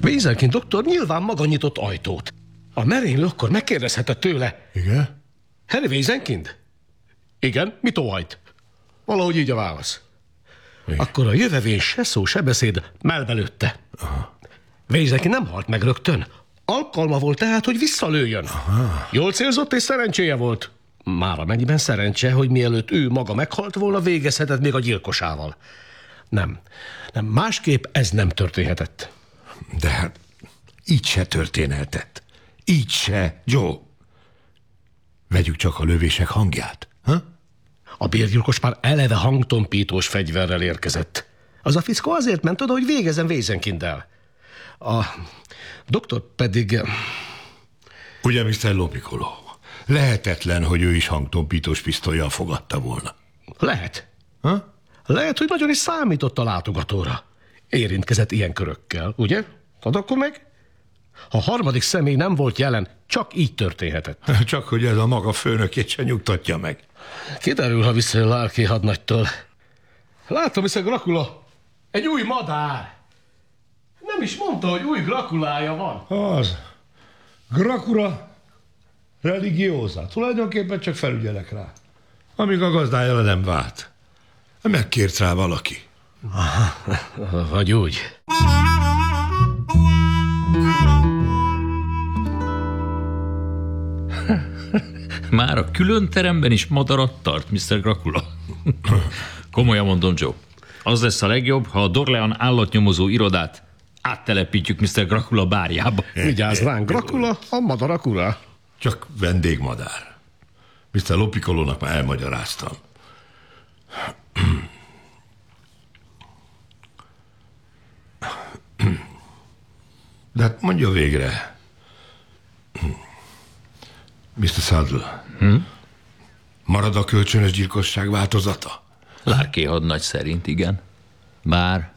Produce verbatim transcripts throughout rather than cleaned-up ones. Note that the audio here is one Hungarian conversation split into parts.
Wiesenkind doktor nyilván maga nyitott ajtót. A merénylő akkor megkérdezhetett tőle. Igen? Harry Wiesenkind? Igen, mit óhajt? Valahogy így a válasz. Igen. Akkor a jövevén se szó, se beszéd melbelőtte. Wiesenkind nem halt meg rögtön. Alkalma volt tehát, hogy visszalőjön. Aha. Jól célzott és szerencséje volt. Már amennyiben szerencse, hogy mielőtt ő maga meghalt volna, végezhetett még a gyilkosával. Nem, nem, másképp ez nem történhetett. De hát így se történhetett. Így se, Joe. Vegyük csak a lövések hangját. Ha? A bérgyilkos már eleve hangtompítós fegyverrel érkezett. Az a fickó azért ment oda, hogy végezzen Wiesenkinddel. A doktor pedig... Ugye, miszter Lopiccolo, lehetetlen, hogy ő is hangtompítós pisztollyal fogadta volna. Lehet. Ha? Lehet, hogy nagyon is számított a látogatóra. Érintkezett ilyen körökkel, ugye? Tad akkor meg? Ha a harmadik személy nem volt jelen, csak így történhetett. Csak hogy ez a maga főnökét se nyugtatja meg. Kiderül, ha visszajön Larky hadnagytól. Látom, mister Dracula, egy új madár. Nem is mondta, hogy új Draculája van. Az. Dracula religiosa. Tulajdonképpen csak felügyelek rá. Amíg a gazdája le nem vált. Megkért rá valaki. Aha, vagy úgy. Már a külön teremben is madarat tart, miszter Dracula. Komolyan mondom, Joe. Az lesz a legjobb, ha a Dorlean állatnyomozó irodát áttelepítjük miszter Dracula bárjába. Vigyázz ránk, Dracula, a madarak ura. Csak vendégmadár. miszter Lopiccolónak már elmagyaráztam. De hát mondja végre. miszter Saddle, hm? Marad a kölcsönös gyilkosság változata? Larky hadnagy szerint igen. Bár...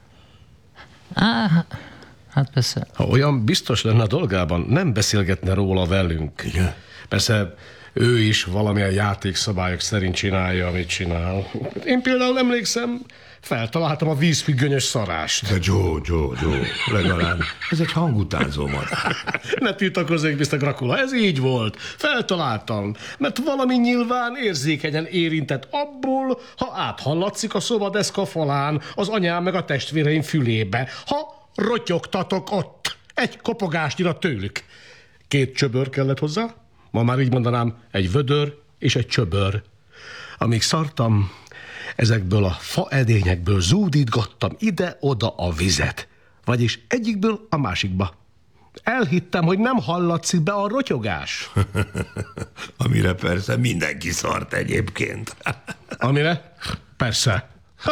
Á, hát persze. Ha olyan biztos lenne a dolgában, nem beszélgetne róla velünk. Igen. Persze ő is valamilyen játékszabályok szerint csinálja, amit csinál. Én például emlékszem, feltaláltam a vízfüggönyös szarást. De Joe, Joe, Joe, legalább ez egy hangutánzó madár. Ne tiltakozzék, miszter Dracula, ez így volt. Feltaláltam, mert valami nyilván érzékenyen érintett abból, ha áthallatszik a szobadeszka falán az anyám meg a testvéreim fülébe, ha rotyogtatok ott, egy kopogásnyira tőlük. Két csöbör kellett hozzá, ma már így mondanám, egy vödör és egy csöbör. Amíg szartam, ezekből a faedényekből zúdítgattam ide-oda a vizet, vagyis egyikből a másikba. Elhittem, hogy nem hallatszik be a rotyogás. Amire persze mindenki szart egyébként. Amire? Persze.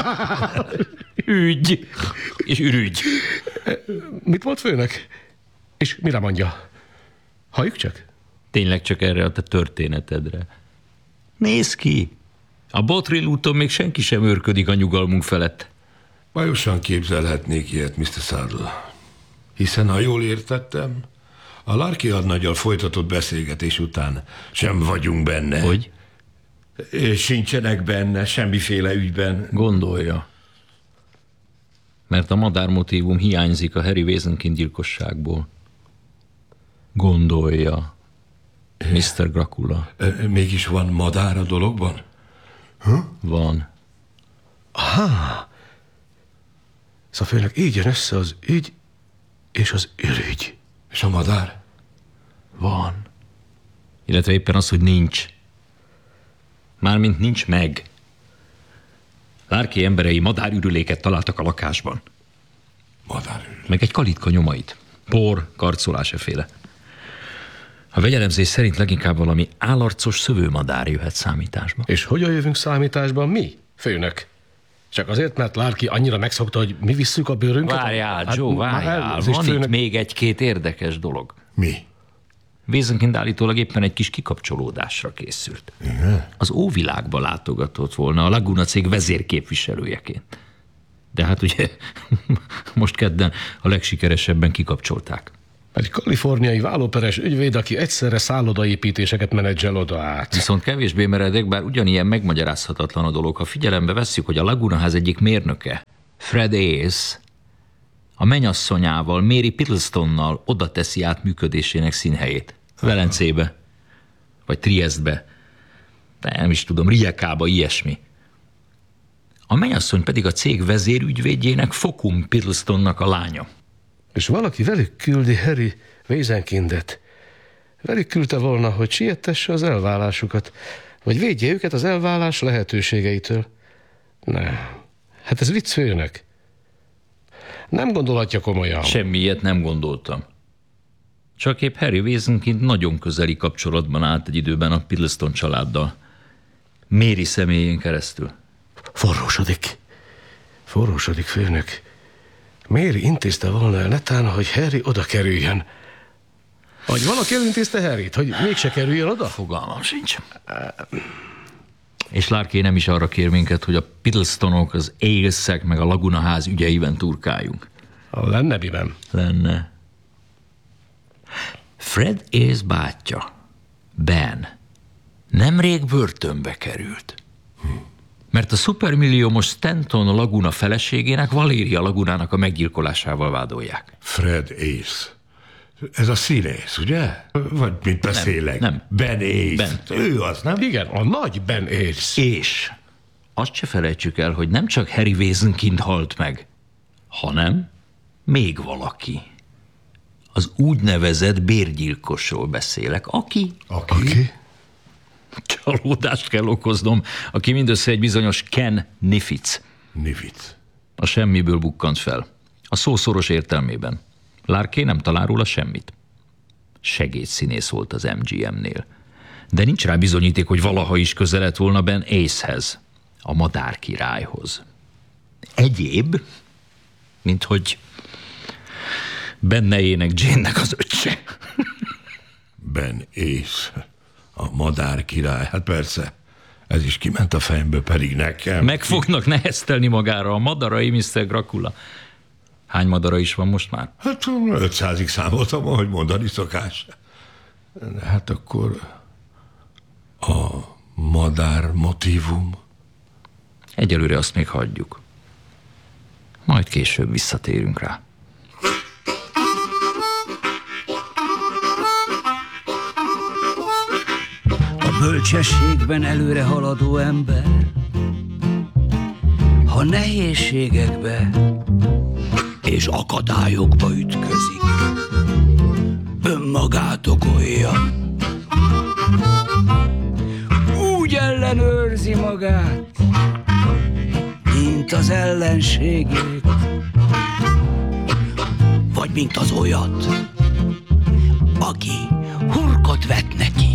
Ügy. És ürügy. Mit volt főnök? És mire mondja? Halljuk csak? Tényleg csak erre a te történetedre. Nézd ki! A Botrill úton még senki sem őrködik a nyugalmunk felett. Bajosan képzelhetnék ilyet, miszter Saddle. Hiszen, ha jól értettem, a Larky hadnaggyal folytatott beszélgetés után sem vagyunk benne. Hogy? Sincsenek benne semmiféle ügyben. Gondolja. Mert a madár motívum hiányzik a Harry Wiesenkind gyilkosságból. Gondolja, miszter Dracula. Mégis van madár a dologban? Huh? Van. Aha. Szóval főnök, így jön össze az ügy és az ürügy. És a madár? Van. Illetve éppen az, hogy nincs. Mármint nincs meg. Larky emberei madárürüléket találtak a lakásban. Madárürülék? Meg egy kalitka nyomait. Por, karcolás eféle. A vegyelemzés szerint leginkább valami állarcos szövőmadár jöhet számításba. És hogyan jövünk számításba mi, főnök? Csak azért, mert Larky annyira megszokta, hogy mi visszük a bőrünket? Várjál, hát, Joe, várjál. Van főnök... itt még egy-két érdekes dolog. Mi? Wiesenkind állítólag éppen egy kis kikapcsolódásra készült. Igen? Az óvilágba látogatott volna a Laguna cég vezérképviselőjeként. De hát ugye most kedden a legsikeresebben kikapcsolták. Egy kaliforniai vállóperes ügyvéd, aki egyszerre szállodaépítéseket menedzsel oda át. Viszont kevésbé meredek, bár ugyanilyen megmagyarázhatatlan a dolog, ha figyelembe vesszük, hogy a Laguna ház egyik mérnöke, Fred Ace, a mennyasszonyával, Mary Piddlestonnal oda teszi át működésének színhelyét. Velencébe, vagy Triestbe, de nem is tudom, Rijekába, ilyesmi. A mennyasszony pedig a cég vezérügyvédjének, Fokum Piddlestonnak a lánya. És valaki velük küldi Harry Wezenkindet. Velük küldte volna, hogy siettesse az elválásukat, vagy védje őket az elválás lehetőségeitől. Ne, hát ez vicc, főnök. Nem gondolhatja komolyan. Semmi ilyet nem gondoltam. Csak épp Harry Wezenkind nagyon közeli kapcsolatban állt egy időben a Piddleston családdal. Mary személyén keresztül. Forrósodik. Forrósodik, főnök. Mary intézte volna el netán, hogy Harry oda kerüljön. Vagy valaki elintézte Harryt, hogy mégse kerüljön oda? Fogalmam sincs. És Larké nem is arra kér minket, hogy a Piddlestonok, az Ailesek meg a Laguna ház ügyeiben turkáljunk. Lenne miben? Lenne. Fred Ailes bátyja, Ben, nemrég börtönbe került. Mert a szupermilliómos Stanton Laguna feleségének, Valéria Lagunának a meggyilkolásával vádolják. Fred Ailes. Ez a színész, ugye? Vagy mit beszélek? Nem, nem. Ben Ailes. Ben. Ő az, nem? Igen, a nagy Ben Ailes. És azt se felejtsük el, hogy nem csak Harry Wezenkind halt meg, hanem még valaki. Az úgynevezett bérgyilkosról beszélek, aki... Aki? Aki? Csalódást kell okoznom, aki mindössze egy bizonyos Ken Nifitz. Nifitz. A semmiből bukkant fel. A szó szoros értelmében. Larké nem talál róla semmit. Segédszínész volt az em gé em-nél. De nincs rá bizonyíték, hogy valaha is köze lett volna Ben Ailes-hez, a madárkirályhoz. Egyéb, mint hogy Bennejének Jane-nek az öccse. Ben Ailes. A madárkirály. Hát persze. Ez is kiment a fejemből, pedig nekem. Meg fognak neheztelni magára a madarai, miszter Dracula. Hány madara is van most már? Hát ötszázig számoltam, ahogy mondani szokás. Hát akkor a madár motívum. Egyelőre azt még hagyjuk. Majd később visszatérünk rá. A bölcsességben előre haladó ember, ha nehézségekbe és akadályokba ütközik, önmagát okolja. Úgy ellenőrzi magát, mint az ellenségét, vagy mint az olyat, aki hurkot vet neki.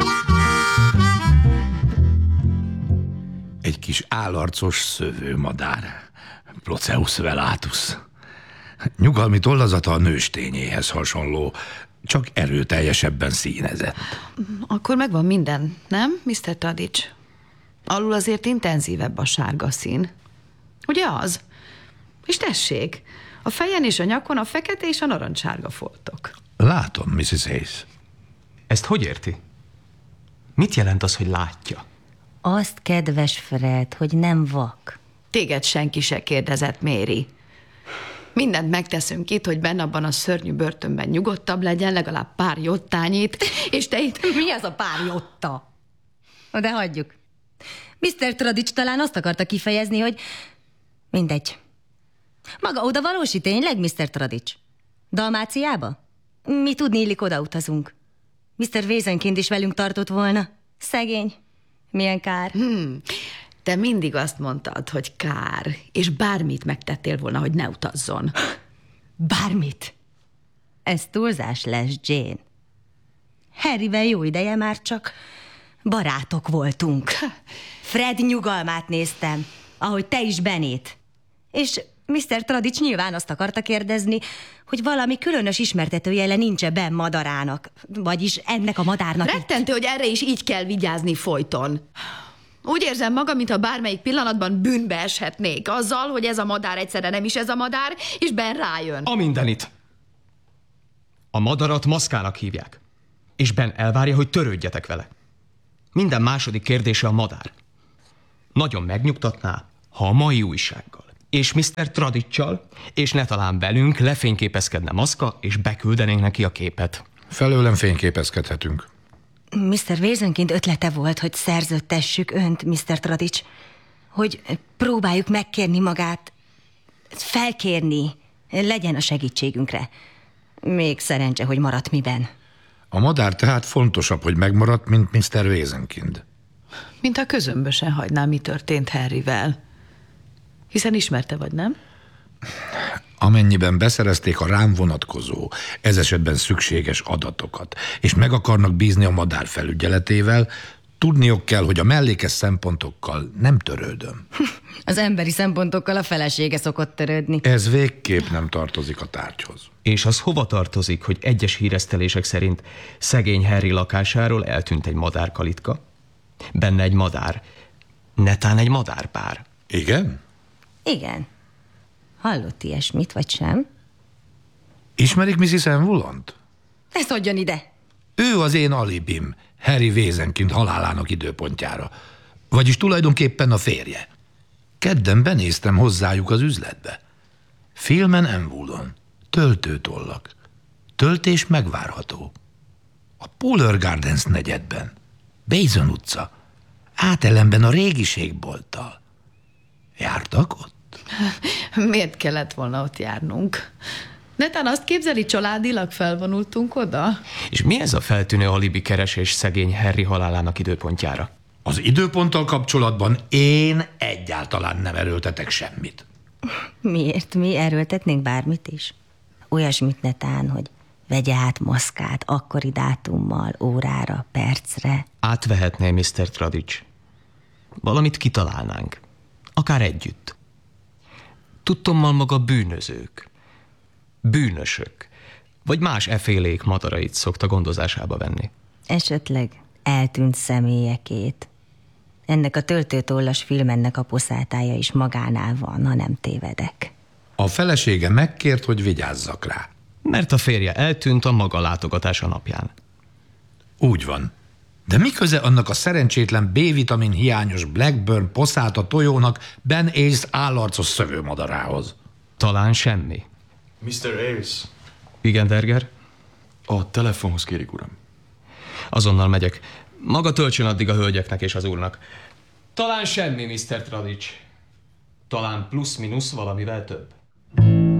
Egy kis állarcos szövőmadár, Proceus velatus. Nyugalmi tollazata a nőstényéhez hasonló, csak erőteljesebben színezett. Akkor megvan minden, nem, miszter Tadics? Alul azért intenzívebb a sárga szín. Ugye az? És tessék, a fejen és a nyakon a fekete és a narancssárga foltok. Látom, missziz Hayes. Ezt hogy érti? Mit jelent az, hogy látja? Azt, kedves Fred, hogy nem vak. Téged senki se kérdezett, Mary. Mindent megteszünk itt, hogy benne abban a szörnyű börtönben nyugodtabb legyen, legalább pár jottányit, és te itt... Mi az a pár jotta? De hagyjuk. miszter Tradics talán azt akarta kifejezni, hogy... Mindegy. Maga oda valósi tényleg, miszter Tradics? Dalmáciába? Mi tudni illik, oda utazunk. miszter Wezenkind is velünk tartott volna. Szegény. Milyen kár. Hmm. Te mindig azt mondtad, hogy kár, és bármit megtettél volna, hogy ne utazzon. Bármit? Ez túlzás lesz, Jane. Harryvel jó ideje már csak barátok voltunk. Fred nyugalmát néztem, ahogy te is Benét. És miszter Tradics nyilván azt akarta kérdezni, hogy valami különös ismertetőjele nincs-e Ben madarának, vagyis ennek a madárnak. Rettentő, hogy erre is így kell vigyázni folyton. Úgy érzem magam, mintha bármelyik pillanatban bűnbe eshetnék, azzal, hogy ez a madár egyszerre nem is ez a madár, és Ben rájön. A mindenit. A madarat maszkának hívják, és Ben elvárja, hogy törődjetek vele. Minden második kérdése a madár. Nagyon megnyugtatná, ha a mai újsággal és miszter Tradiccsal, és ne talán velünk lefényképezkedne Maszka, és beküldenénk neki a képet. Felőlem fényképezkedhetünk. miszter Weasenkind ötlete volt, hogy szerződtessük önt, miszter Tradics, hogy próbáljuk megkérni magát, felkérni, legyen a segítségünkre. Még szerencse, hogy maradt miben. A madár tehát fontosabb, hogy megmaradt, mint miszter Weasenkind. Mint a közömbösen hagyná, mi történt Harryvel. Hiszen ismerte vagy, nem? Amennyiben beszerezték a rám vonatkozó, ez esetben szükséges adatokat, és meg akarnak bízni a madár felügyeletével, tudniok kell, hogy a mellékes szempontokkal nem törődöm. Az emberi szempontokkal a felesége szokott törődni. Ez végképp nem tartozik a tárgyhoz. És az hova tartozik, hogy egyes híresztelések szerint szegény Harry lakásáról eltűnt egy madárkalitka? Benne egy madár. Netán egy madárpár. Igen? Igen. Hallott ilyesmit, vagy sem? Ismerik missis Envulant? Ne szóljon ide! Ő az én alibim, Harry Weasenkind halálának időpontjára. Vagyis tulajdonképpen a férje. Kedden benéztem hozzájuk az üzletbe. Filmen Envulon. Töltőtollak. Töltés megvárható. A Polar Gardens negyedben. Basin utca. Átelemben a régiségbolttal. Jártak ott? Miért kellett volna ott járnunk? Netán azt képzeli, családilag felvonultunk oda? És mi ez a feltűnő alibi keresés szegény Harry halálának időpontjára? Az időponttal kapcsolatban én egyáltalán nem erőltetek semmit. Miért? Mi erőltetnénk bármit is? Olyasmit netán, hogy vegye át Maszkát akkori dátummal, órára, percre. Átvehetné miszter Tradics. Valamit kitalálnánk. Akár együtt. Tudtommal maga bűnözők, bűnösök, vagy más efélék madarait szokta gondozásába venni. Esetleg eltűnt személyekét. Ennek a töltőtollas filmennek a poszátája is magánál van, ha nem tévedek. A felesége megkért, hogy vigyázzak rá. Mert a férje eltűnt a maga látogatása napján. Úgy van. De mi köze annak a szerencsétlen B-vitamin hiányos Blackburn poszáta tojónak Ben Ace állarcos szövőmadarához? Talán semmi. miszter Ace. Igen, Derger? A telefonhoz kérik, uram. Azonnal megyek. Maga töltsön addig a hölgyeknek és az úrnak. Talán semmi, miszter Tradics. Talán plusz-minusz valamivel több.